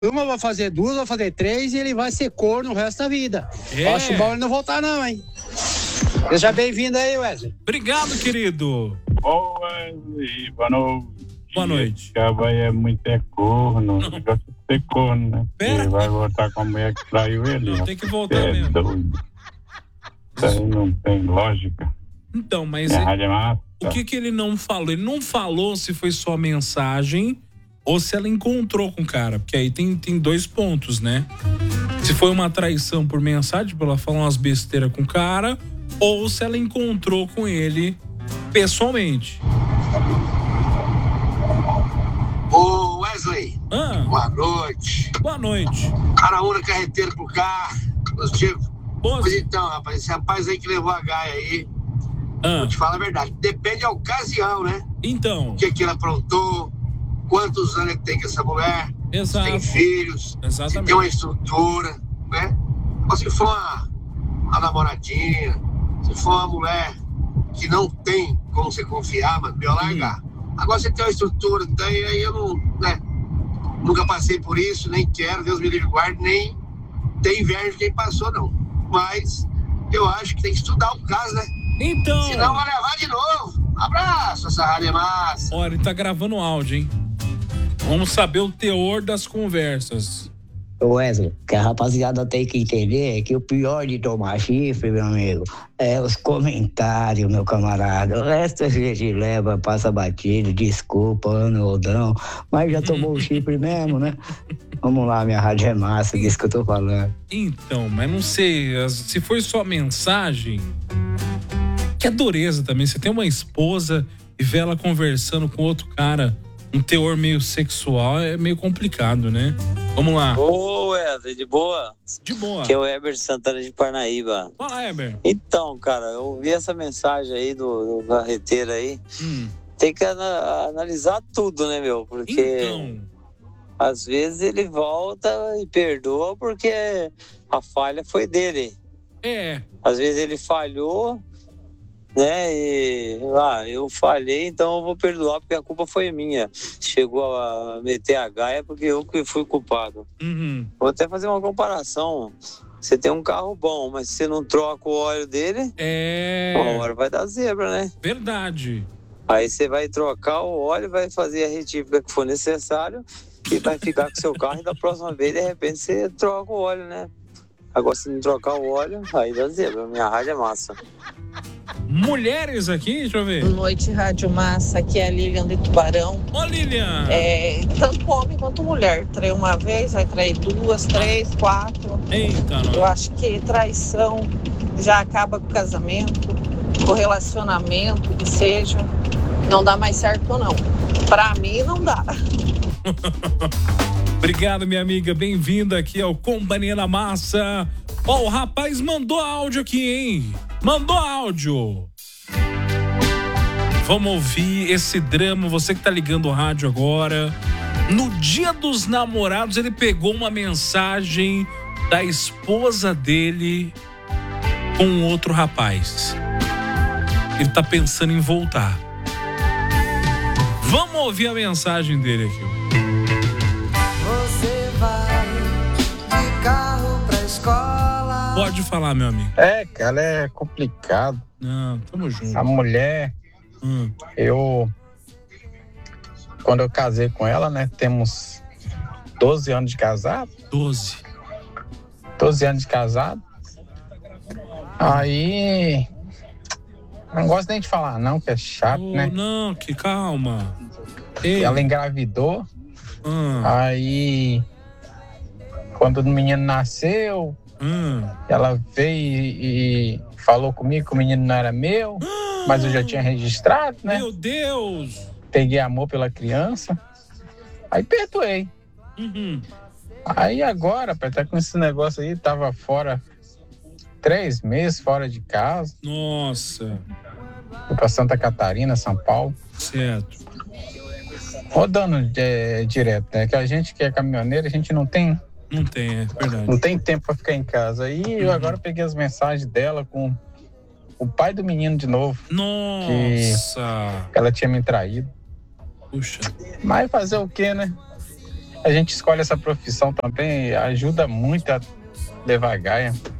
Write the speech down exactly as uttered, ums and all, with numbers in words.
Uma vai fazer duas, vai fazer três e ele vai ser corno o resto da vida. É. Acho bom ele não voltar não, hein? Seja bem-vindo aí, Wesley. Obrigado, querido. Ô, Wesley, boa noite. Boa noite. Esse cabo aí é muito é corno, não gosta de ser corno, né? Pera. Ele vai voltar com a mulher que traiu ele. Não, tem que voltar é mesmo. Doido. Isso aí não tem lógica. Então, mas É ele, rádio massa. o que que ele não falou? Ele não falou se foi só mensagem ou se ela encontrou com o cara. Porque aí tem, tem dois pontos, né? Se foi uma traição por mensagem, tipo, ela falou umas besteiras com o cara, ou se ela encontrou com ele pessoalmente. Ô Wesley, Ah, boa noite. boa noite. Caraúna carreteiro pro carro. Positivo. Boa- Pois então, rapaz, esse rapaz aí que levou a Gaia aí, Ah, vou te falar a verdade. Depende da ocasião, né? então, O que que ele aprontou, quantos anos ele tem com essa mulher, se exato. tem filhos, se Exatamente. tem uma estrutura, né? Ou se for uma, uma namoradinha, se for uma mulher que não tem como você confiar, mano, melhor largar. Agora você tem uma estrutura, daí aí eu não, né? Nunca passei por isso, nem quero, Deus me livre e guarde, nem tem inveja de quem passou, não. Mas eu acho que tem que estudar o caso, né? Então, Senão vai levar de novo. Abraço, essa rádio é massa. olha, ele tá gravando áudio, hein? Vamos saber o teor das conversas. Ô Wesley, que a rapaziada tem que entender é que o pior de tomar chifre, meu amigo, é os comentários, meu camarada. O resto a gente leva, passa batido, desculpa, ano ou não, mas já tomou o chifre mesmo, né? Vamos lá, minha rádio é massa, disso que eu tô falando. Então, mas não sei, as- se foi só mensagem, que é dureza também. Você tem uma esposa e vê ela conversando com outro cara, um teor meio sexual, é meio complicado, né? Vamos lá. Ô, Wesley, de boa? De boa. Que é o Heber Santana de Parnaíba. Fala, Heber. Então, cara, eu vi essa mensagem aí do, do carreteiro aí. Hum, Tem que ana- analisar tudo, né, meu? Porque então, às vezes ele volta e perdoa porque a falha foi dele. é, Às vezes ele falhou, né? E ah, eu falhei, então eu vou perdoar porque a culpa foi minha. Chegou a meter a gaia porque eu que fui culpado. uhum, Vou até fazer uma comparação. Você tem um carro bom, mas se você não troca o óleo dele, é uma hora vai dar zebra, né? verdade. Aí você vai trocar o óleo, vai fazer a retífica que for necessário e vai ficar com o seu carro e da próxima vez, de repente, você troca o óleo, né? Agora, se não trocar o óleo, aí dá zebra. Minha rádio é massa. Mulheres aqui, deixa eu ver. Boa noite, Rádio Massa. Aqui é a Lilian de Tubarão. Ô, Lilian. É, tanto homem quanto mulher. Trai uma vez, vai trair duas, três, quatro. Eita, Eu nós. acho que traição já acaba com o casamento, com o relacionamento, que seja. Não dá mais certo, não. Pra mim, não dá. Obrigado, minha amiga. Bem-vinda aqui ao Companhia na Massa. Ó, o rapaz mandou áudio aqui, hein? Mandou áudio. Vamos ouvir esse drama. Você que tá ligando o rádio agora. No Dia dos Namorados, ele pegou uma mensagem da esposa dele com outro rapaz. Ele tá pensando em voltar. Vamos ouvir a mensagem dele aqui. Você vai de carro pra escola. Pode falar, meu amigo. É, cara, é complicado. Não, tamo junto. A mulher, Hum, eu... Quando eu casei com ela, né? Temos doze anos de casado. doze. doze anos de casado. Aí... Não gosto nem de falar, não, que é chato, Oh, né? não, que calma. Ei, Ela engravidou. ah, Aí... Quando o menino nasceu, ah. ela veio e, e falou comigo que o menino não era meu, mas eu já tinha registrado, né? Meu Deus! Peguei amor pela criança. Aí perdoei. Uhum. Aí agora, pra estar com esse negócio aí, tava fora três meses, fora de casa. Nossa, Fui pra Santa Catarina, São Paulo. certo. Rodando é, direto, né? Que a gente que é caminhoneiro, a gente não tem, Não tem, é verdade. não tem tempo pra ficar em casa. Aí eu Uhum. agora peguei as mensagens dela com o pai do menino de novo. Nossa! Ela tinha me traído. Puxa. Mas fazer o quê, né? a gente escolhe essa profissão também, ajuda muito a levar a gaia.